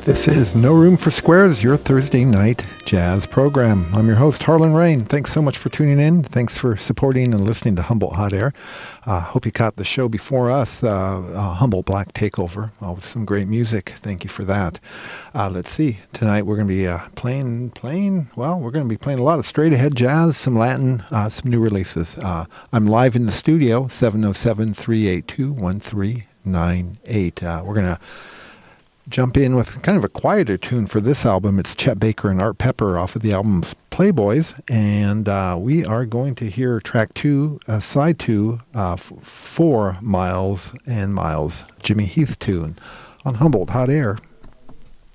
This is No Room for Squares, your Thursday night jazz program. I'm your host, Harlan Rain. Thanks so much for tuning in. Thanks for supporting and listening to Humboldt Hot Air. Hope you caught the show before us, Humboldt Black Takeover, with some great music. Thank you for that. Let's see. Tonight we're going to be playing a lot of straight-ahead jazz, some Latin, some new releases. I'm live in the studio, 707-382-1398. We're going to jump in with kind of a quieter tune for this album. It's Chet Baker and Art Pepper off of the album's Playboys, and we are going to hear track 2, side 2, 4 Miles and Miles, Jimmy Heath tune on Humboldt Hot Air.